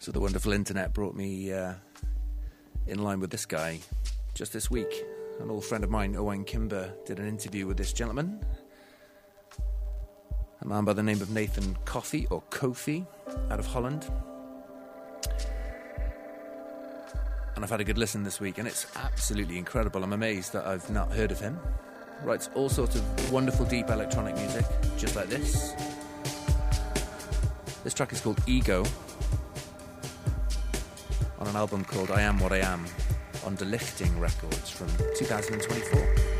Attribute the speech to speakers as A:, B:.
A: So the wonderful internet brought me in line with this guy just this week. An old friend of mine, Owain Kimber, did an interview with this gentleman, a man by the name of Nathan Coffey, or Kofi, out of Holland. And I've had a good listen this week, and it's absolutely incredible. I'm amazed that I've not heard of him. Writes all sorts of wonderful, deep electronic music, just like this. This track is called Ego, on an album called I Am What I Am, on Delichting Records from 2024.